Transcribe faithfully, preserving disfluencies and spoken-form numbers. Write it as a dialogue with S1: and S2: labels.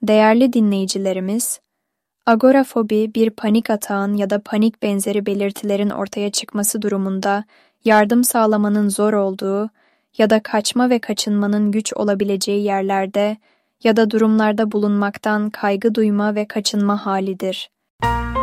S1: Değerli dinleyicilerimiz, agorafobi bir panik atağın ya da panik benzeri belirtilerin ortaya çıkması durumunda yardım sağlamanın zor olduğu ya da kaçma ve kaçınmanın güç olabileceği yerlerde ya da durumlarda bulunmaktan kaygı duyma ve kaçınma halidir.